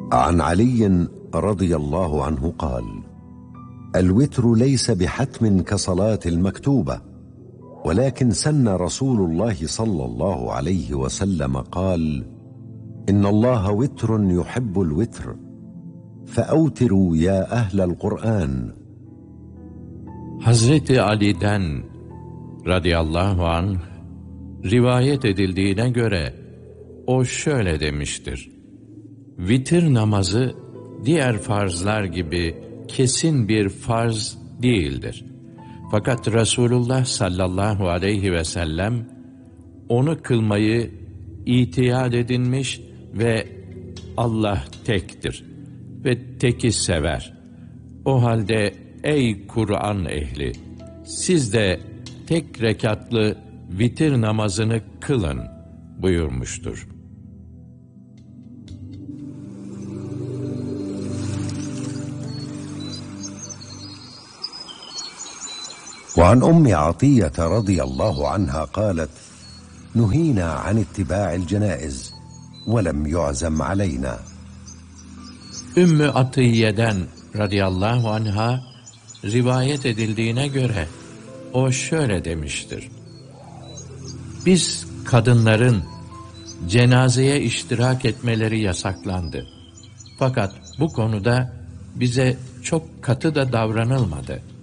عن علي رضي الله عنه قال: الوتر ليس بحتم كصلاة المكتوبة، ولكن سن رسول الله صلى الله عليه وسلم قال: إن الله وتر يحب الوتر فأوتروا يا أهل القرآن. Hazreti Ali'den radıyallahu anh rivayet edildiğine göre o şöyle demiştir: Vitir namazı diğer farzlar gibi kesin bir farz değildir. Fakat Resulullah sallallahu aleyhi ve sellem onu kılmayı itiyad edinmiş ve Allah tektir ve teki sever. O halde ey Kur'an ehli, siz de tek rekatlı vitir namazını kılın buyurmuştur. وعن أم عطية رضي الله عنها قالت: نهينا عن اتباع الجنائز ولم يعزم علينا. Ümmü Atiye'den radıyallahu anha rivayet edildiğine göre o şöyle demiştir: Biz kadınların cenazeye iştirak etmeleri yasaklandı. Fakat bu konuda bize çok katı da davranılmadı.